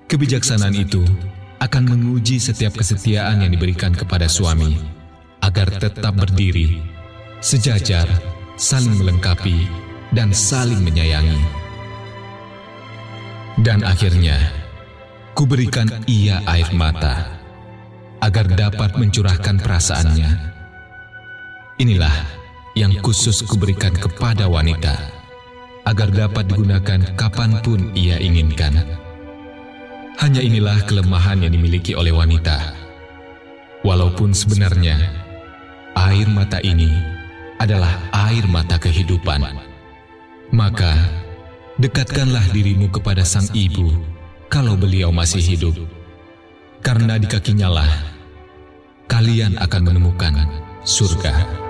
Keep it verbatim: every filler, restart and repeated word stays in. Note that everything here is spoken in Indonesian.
Kebijaksanaan itu akan menguji setiap kesetiaan yang diberikan kepada suami, agar tetap berdiri, sejajar, saling melengkapi, dan saling menyayangi. Dan akhirnya, kuberikan ia air mata, agar dapat mencurahkan perasaannya. Inilah yang khusus kuberikan kepada wanita, agar dapat digunakan kapanpun ia inginkan. Hanya inilah kelemahan yang dimiliki oleh wanita. Walaupun sebenarnya, air mata ini adalah air mata kehidupan. Maka, dekatkanlah dirimu kepada sang ibu kalau beliau masih hidup. Karena di kakinya lah kalian akan menemukan surga.